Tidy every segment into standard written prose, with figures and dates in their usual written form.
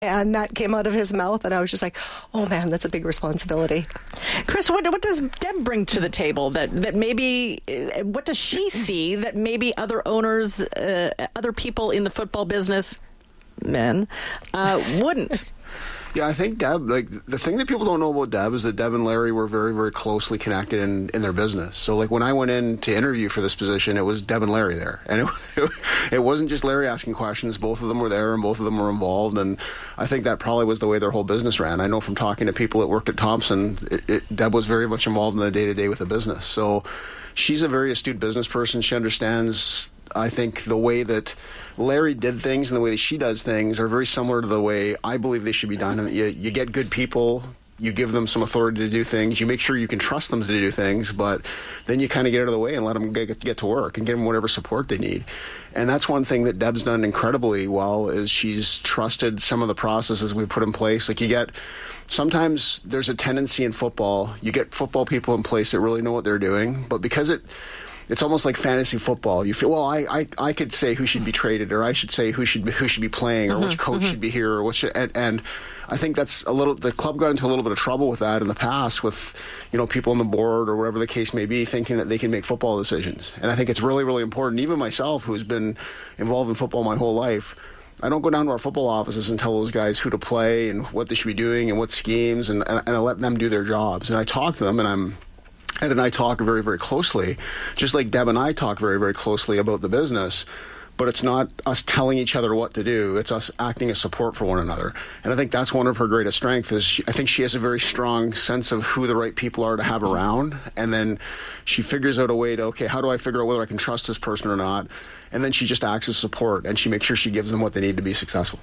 And that came out of his mouth, and I was just like, oh man, that's a big responsibility. Chris, what does Deb bring to the table that maybe, what does she see that maybe other owners, other people in the football business, men, wouldn't? Yeah, I think Deb, the thing that people don't know about Deb is that Deb and Larry were very, very closely connected in their business. So, when I went in to interview for this position, it was Deb and Larry there. And it wasn't just Larry asking questions. Both of them were there and both of them were involved. And I think that probably was the way their whole business ran. I know from talking to people that worked at Thompson, Deb was very much involved in the day-to-day with the business. So she's a very astute business person. She understands, I think, the way that Larry did things and the way that she does things are very similar to the way I believe they should be done. And you get good people, you give them some authority to do things, you make sure you can trust them to do things, but then you kind of get out of the way and let them get to work and give them whatever support they need. And that's one thing that Deb's done incredibly well, is she's trusted some of the processes we put in place. Sometimes there's a tendency in football, you get football people in place that really know what they're doing, but because it's almost like fantasy football. You feel, well, I could say who should be traded, or I should say who should be playing, or which coach should be here, or and I think that's the club got into a little bit of trouble with that in the past, with people on the board or whatever the case may be, thinking that they can make football decisions. And I think it's really, really important. Even myself, who's been involved in football my whole life, I don't go down to our football offices and tell those guys who to play and what they should be doing and what schemes, and I let them do their jobs. And I talk to them, and Ed and I talk very, very closely, just like Deb and I talk very, very closely about the business. But it's not us telling each other what to do. It's us acting as support for one another. And I think that's one of her greatest strengths, is I think she has a very strong sense of who the right people are to have around. And then she figures out a way to, okay, how do I figure out whether I can trust this person or not? And then she just acts as support, and she makes sure she gives them what they need to be successful.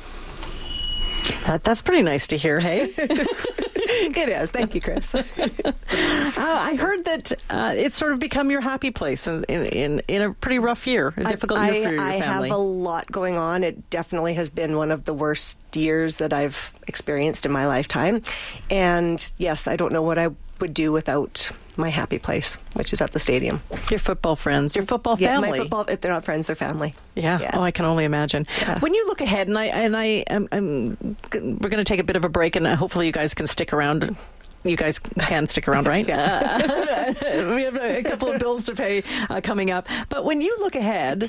That's pretty nice to hear, hey? It is. Thank you, Chris. I heard that it's sort of become your happy place in a pretty rough year, a difficult year for your family. I have a lot going on. It definitely has been one of the worst years that I've experienced in my lifetime. And yes, I don't know what I would do without my happy place, which is at the stadium. Your football friends, your football family. Yeah, my football, if they're not friends, they're family. Yeah. Oh, I can only imagine. Yeah. When you look ahead, we're going to take a bit of a break, and hopefully you guys can stick around. You guys can stick around, right? We have a couple of bills to pay coming up. But when you look ahead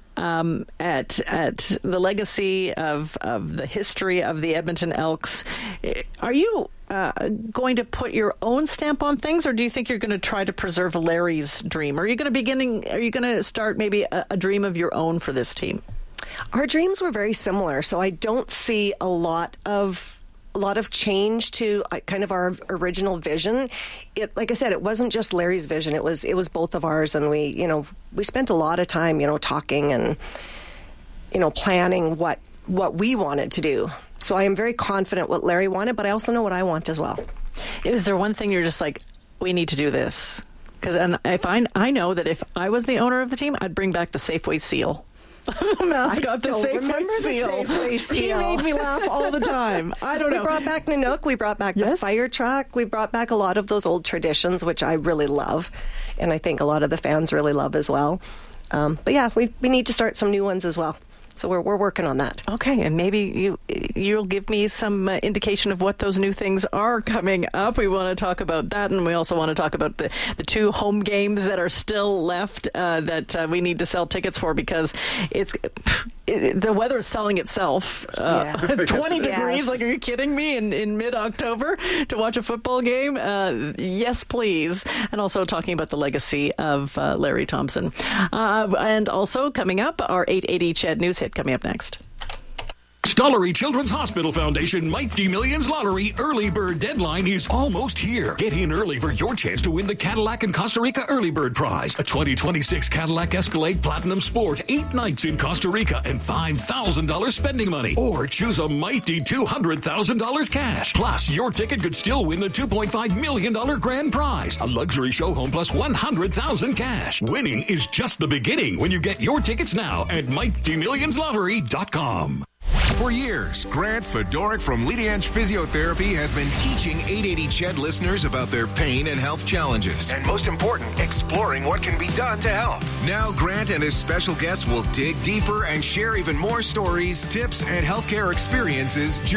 at the legacy of the history of the Edmonton Elks, are you going to put your own stamp on things, or do you think you're going to try to preserve Larry's dream? Are you going to start maybe a dream of your own for this team? Our dreams were very similar, so I don't see a lot of change to kind of our original vision. Like I said, it wasn't just Larry's vision; it was both of ours, and we spent a lot of time talking and planning what we wanted to do. So I am very confident what Larry wanted, but I also know what I want as well. Is there one thing you're just like, we need to do this? Because I know that if I was the owner of the team, I'd bring back the Safeway seal. Mascot, the Safeway seal. He made me laugh all the time. I don't know. We brought back Nanook. We brought back the fire truck. We brought back a lot of those old traditions, which I really love, and I think a lot of the fans really love as well. But yeah, we need to start some new ones as well. So we're working on that. Okay, and maybe you'll give me some indication of what those new things are coming up. We want to talk about that, and we also want to talk about the two home games that are still left that we need to sell tickets for, because the weather is selling itself. 20 degrees, like, are you kidding me, in mid-October to watch a football game? Yes, please. And also talking about the legacy of Larry Thompson. And also coming up, our 880 CHED News Hit coming up next. Stollery Children's Hospital Foundation Mighty Millions Lottery early bird deadline is almost here. Get in early for your chance to win the Cadillac and Costa Rica early bird prize, a 2026 Cadillac Escalade Platinum Sport, 8 nights in Costa Rica, and $5,000 spending money. Or choose a mighty $200,000 cash. Plus, your ticket could still win the $2.5 million grand prize, a luxury show home plus $100,000 cash. Winning is just the beginning when you get your tickets now at MightyMillionsLottery.com. For years, Grant Fedoruk from Leading Edge Physiotherapy has been teaching 880 CHED listeners about their pain and health challenges. And most important, exploring what can be done to help. Now, Grant and his special guests will dig deeper and share even more stories, tips, and healthcare experiences